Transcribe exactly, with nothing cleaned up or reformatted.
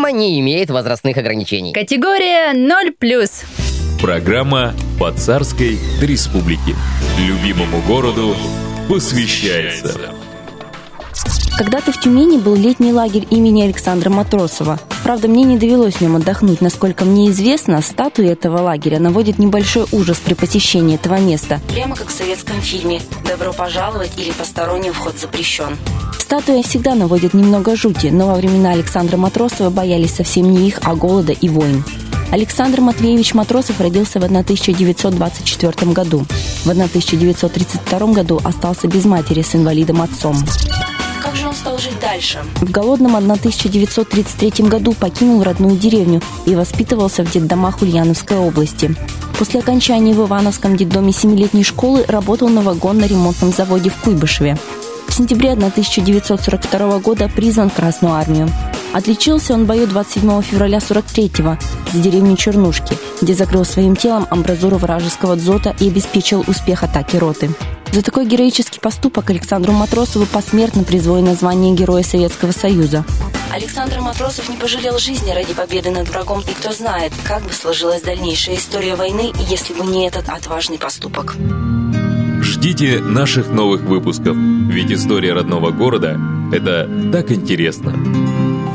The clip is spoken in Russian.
Программа не имеет возрастных ограничений. Категория ноль плюс. Программа по царской республике. Любимому городу посвящается. Когда-то в Тюмени был летний лагерь имени Александра Матросова. Правда, мне не довелось в нем отдохнуть. Насколько мне известно, статуя этого лагеря наводит небольшой ужас при посещении этого места. Прямо как в советском фильме «Добро пожаловать» или «Посторонним вход запрещен». Статуя всегда наводит немного жути, но во времена Александра Матросова боялись совсем не их, а голода и войн. Александр Матвеевич Матросов родился в тысяча девятьсот двадцать четвёртом году. В тысяча девятьсот тридцать втором году остался без матери с инвалидом отцом. Как же он стал жить дальше? В голодном тысяча девятьсот тридцать третьем году покинул родную деревню и воспитывался в детдомах Ульяновской области. После окончания в Ивановском детдоме семилетней школы работал на вагонно-ремонтном заводе в Куйбышеве. В сентябре тысяча девятьсот сорок второго года призван в Красную армию. Отличился он в бою двадцать седьмого февраля сорок третьего за деревню Чернушки, где закрыл своим телом амбразуру вражеского дзота и обеспечил успех атаки роты. За такой героический поступок Александру Матросову посмертно присвоено звание Героя Советского Союза. Александр Матросов не пожалел жизни ради победы над врагом, и кто знает, как бы сложилась дальнейшая история войны, если бы не этот отважный поступок. Ждите наших новых выпусков, ведь история родного города – это так интересно.